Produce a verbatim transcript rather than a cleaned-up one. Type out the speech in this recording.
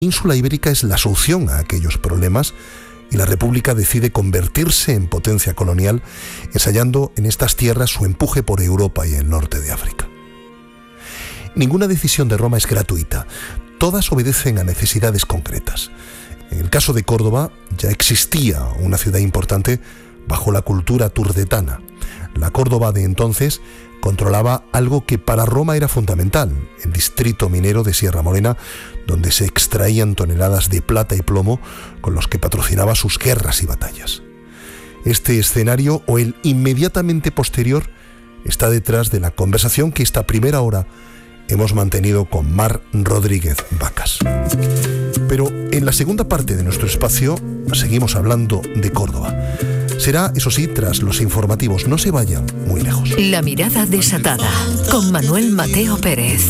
península ibérica es la solución a aquellos problemas y la República decide convertirse en potencia colonial, ensayando en estas tierras su empuje por Europa y el norte de África. Ninguna decisión de Roma es gratuita, todas obedecen a necesidades concretas. En el caso de Córdoba ya existía una ciudad importante bajo la cultura turdetana. La Córdoba de entonces controlaba algo que para Roma era fundamental, el distrito minero de Sierra Morena, donde se extraían toneladas de plata y plomo con los que patrocinaba sus guerras y batallas. Este escenario, o el inmediatamente posterior, está detrás de la conversación que esta primera hora hemos mantenido con Mar Rodríguez Vacas. Pero en la segunda parte de nuestro espacio seguimos hablando de Córdoba. Será, eso sí, tras los informativos. No se vayan muy lejos. La mirada desatada, con Manuel Mateo Pérez.